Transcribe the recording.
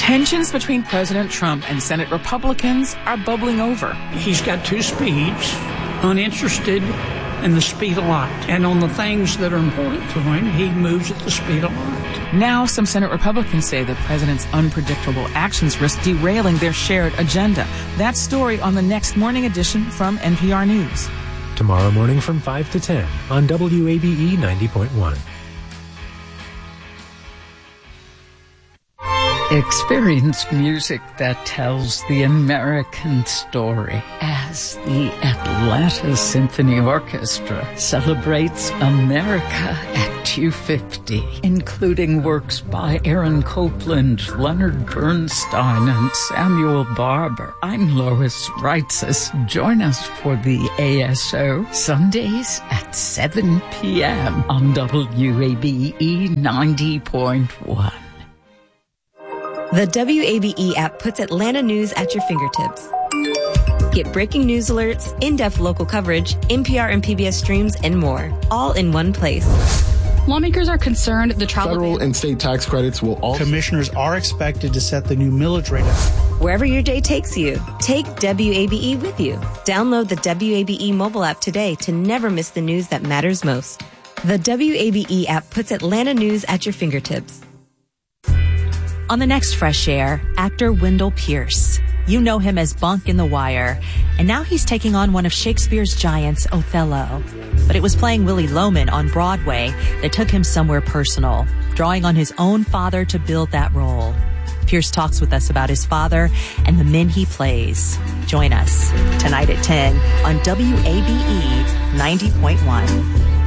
Tensions between President Trump and Senate Republicans are bubbling over. He's got two speeds, uninterested in the speed of light. And on the things that are important to him, he moves at the speed of light. Now, some Senate Republicans say the president's unpredictable actions risk derailing their shared agenda. That story on the next morning edition from NPR News. Tomorrow morning from 5 to 10 on WABE 90.1. Experience music that tells the American story as the Atlanta Symphony Orchestra celebrates America at 250, including works by Aaron Copland, Leonard Bernstein, and Samuel Barber. I'm Lois Reitzes. Join us for the ASO Sundays at 7 p.m. on WABE 90.1. The WABE app puts Atlanta news at your fingertips. Get breaking news alerts, in-depth local coverage, NPR and PBS streams, and more, all in one place. Lawmakers are concerned the travel federal and state tax credits will also. Commissioners are expected to set the new millage rate. Wherever your day takes you, take WABE with you. Download the WABE mobile app today to never miss the news that matters most. The WABE app puts Atlanta news at your fingertips. On the next Fresh Air, actor Wendell Pierce. You know him as Bunk in The Wire, and now he's taking on one of Shakespeare's giants, Othello. But it was playing Willy Loman on Broadway that took him somewhere personal, drawing on his own father to build that role. Pierce talks with us about his father and the men he plays. Join us tonight at 10 on WABE 90.1.